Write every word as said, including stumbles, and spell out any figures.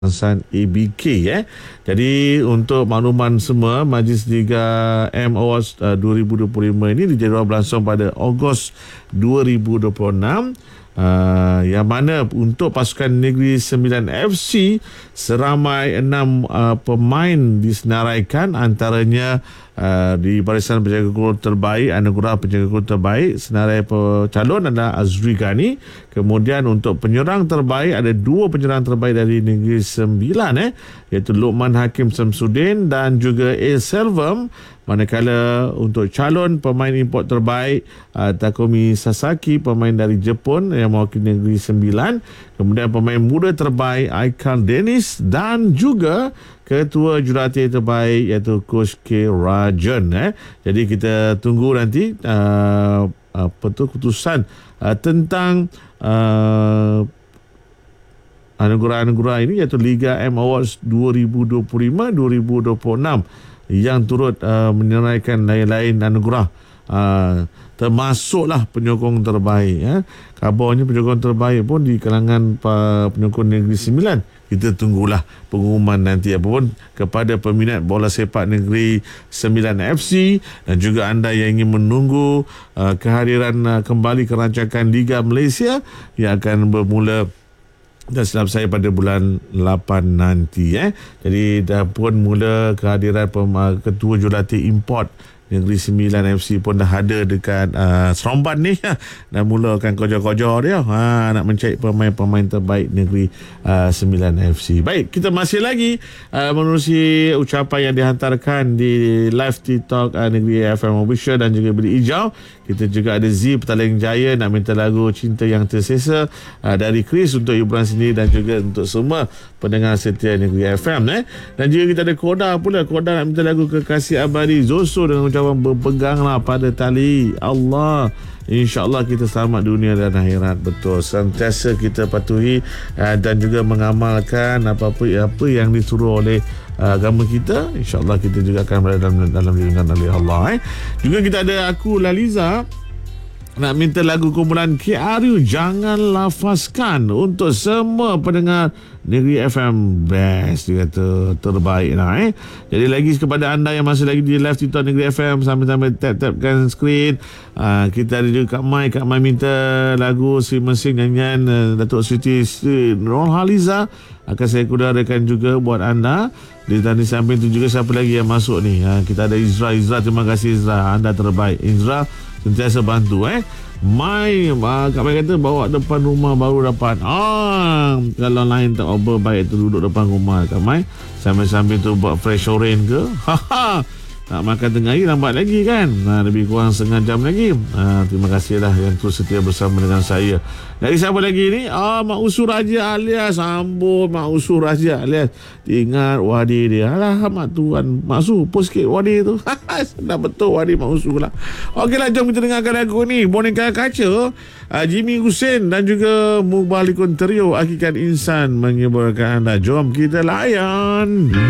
San A B K eh. Jadi untuk makluman semua, Majlis Liga M Awards uh, dua ribu dua puluh lima ini dijadual berlangsung pada Ogos dua ribu dua puluh enam. Uh, yang mana untuk pasukan Negeri Sembilan F C seramai enam uh, pemain disenaraikan, antaranya uh, di barisan penjaga gol terbaik, anugerah penjaga gol terbaik senarai calon adalah Azri Ghani. Kemudian untuk penyerang terbaik ada dua penyerang terbaik dari Negeri Sembilan eh, iaitu Luqman Hakim Samsudin dan juga A. Selvam. Manakala untuk calon pemain import terbaik uh, Takumi Sasaki, pemain dari Jepun yang mewakili Negeri Sembilan. Kemudian pemain muda terbaik Aikal Dennis dan juga ketua jurulatih terbaik iaitu Coach K. Rajan eh. Jadi kita tunggu nanti uh, apa tu keputusan uh, tentang uh, anugerah-anugerah ini, iaitu Liga M Awards dua ribu dua puluh lima dua ribu dua puluh enam yang turut uh, menyenaraikan lain-lain anugerah, uh, termasuklah penyokong terbaik ya. Kabarnya penyokong terbaik pun di kalangan uh, penyokong Negeri Sembilan. Kita tunggulah pengumuman nanti. Apapun kepada peminat bola sepak Negeri Sembilan F C dan juga anda yang ingin menunggu uh, kehadiran uh, kembali kerancangan Liga Malaysia yang akan bermula dan silap saya pada bulan lapan nanti eh. Jadi dah pun mula kehadiran pem, ketua jurulatih import Negeri Sembilan F C pun dah ada dekat uh, Seremban ni. Dah mula akan kojor-kojor dia ha, nak mencari pemain-pemain terbaik Negeri uh, Sembilan F C. Baik, kita masih lagi uh, menerusi ucapan yang dihantarkan di live TikTok uh, Negeri F M Official dan juga Beli Hijau. Kita juga ada Z Petaling Jaya nak minta lagu Cinta Yang Tersesa uh, dari Chris untuk hiburan sendiri dan juga untuk semua pendengar setia Negeri F M eh. Dan juga kita ada Koda pula. Koda nak minta lagu Kekasih Abadi Zoso dengan ucapan berpeganglah pada tali Allah. InsyaAllah kita selamat dunia dan akhirat. Betul, sentiasa kita patuhi uh, dan juga mengamalkan apa-apa apa yang disuruh oleh uh, agama kita. InsyaAllah kita juga akan berada dalam, dalam lindungan oleh Allah eh. Juga kita ada aku Laliza nak minta lagu kumpulan K R U Jangan Lafazkan untuk semua pendengar Negeri F M. Best, dia kata terbaik lah eh. Jadi lagi kepada anda yang masih lagi di live TikTok Negeri F M, sambil-sambil tap-tapkan skrin. uh, Kita ada juga Kak Mai. Kak Mai minta lagu si mesin nyanyian uh, Datuk Siti Nurhaliza, akan saya kudarakan juga buat anda. Di tadi samping tu juga siapa lagi yang masuk ni? uh, Kita ada Izra. Izra, terima kasih Izra, anda terbaik. Izra sentiasa bantu eh. Mai, uh, Kak Mai kata bawa depan rumah baru dapat. Ah, kalau lain tak apa, baik tu duduk depan rumah Kak Mai, sambil-sambil tu buat fresh orange ke. Haha. Nak makan tengah hari lambat lagi kan. Nah, lebih kurang setengah jam lagi. Ah, terima kasihlah yang terus setia bersama dengan saya. Dari siapa lagi ni? Ah, Mak Usu Raja alias Ambon. Mak Usu Raja alias ingat wadi dia. Alah, Mak Tuan Mak Usu, post sikit wadi tu. Sedap betul wadi Mak Usu lah. Okeylah, jom kita dengarkan lagu ni. Boneka Kaca, uh, Jimmy Hussein dan juga Mubalikun Trio Hakikat Insan mengibarkan anda. Jom kita layan.